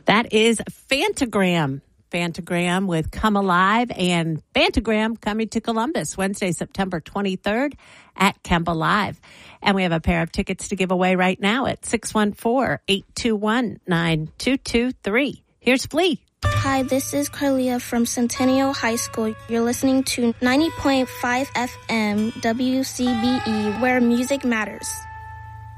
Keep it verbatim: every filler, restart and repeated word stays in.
That is Fantagram. Fantagram with Come Alive, and Fantagram coming to Columbus Wednesday, September twenty-third at Kemba Live. And we have a pair of tickets to give away right now at six one four, eight two one, nine two two three. Here's Flea. Hi, this is Carlia from Centennial High School. You're listening to ninety point five F M W C B E, where music matters.